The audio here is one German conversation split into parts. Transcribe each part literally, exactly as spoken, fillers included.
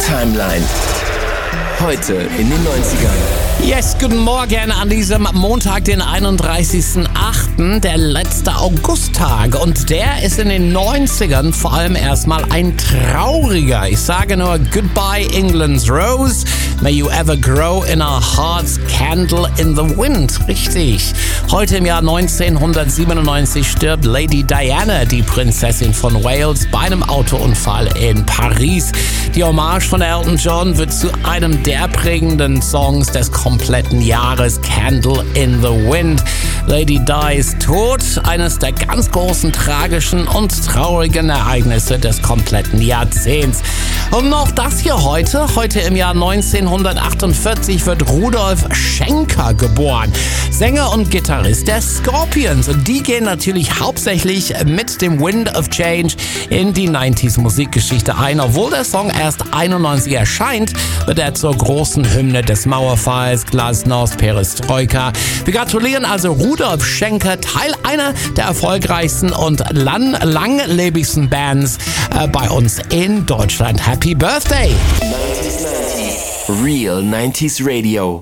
Timeline. Heute in den neunzigern. Yes, guten Morgen an diesem Montag, den einunddreißigsten achten, der letzte Augusttag. Und der ist in den neunzigern vor allem erstmal ein trauriger. Ich sage nur Goodbye England's Rose, may you ever grow in our hearts, candle in the wind. Richtig. Heute im Jahr neunzehnhundertsiebenundneunzig stirbt Lady Diana, die Prinzessin von Wales, bei einem Autounfall in Paris. Die Hommage von Elton John wird zu einem der prägenden Songs des kompletten Jahres, Candle in the Wind. Lady Di ist tot, eines der ganz großen tragischen und traurigen Ereignisse des kompletten Jahrzehnts. Und noch das hier heute, heute im Jahr neunzehnhundertachtundvierzig wird Rudolf Schenker geboren. Sänger und Gitarrist der Scorpions. Und die gehen natürlich hauptsächlich mit dem Wind of Change in die neunziger Musikgeschichte ein. Obwohl der Song erst einundneunzig erscheint, wird er zur großen Hymne des Mauerfalls, Glasnost, Perestroika. Wir gratulieren also Rudolf Schenker, Teil einer der erfolgreichsten und lang langlebigsten Bands äh, bei uns in Deutschland. Happy Birthday! neunzig neunzig. Real neunziger Radio.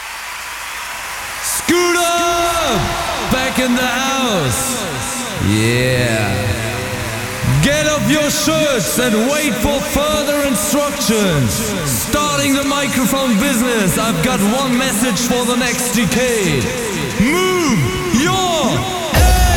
Scooter! Back in the house! Yeah! Get off your shirts and wait for further instructions. Starting the microphone business, I've got one message for the next decade. Move!